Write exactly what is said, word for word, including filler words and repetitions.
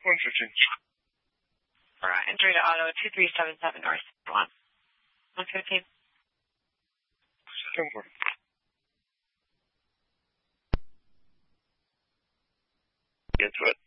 one fifteen. For uh, entry to auto two three seven seven North one. one fifteen. ten four. Into it.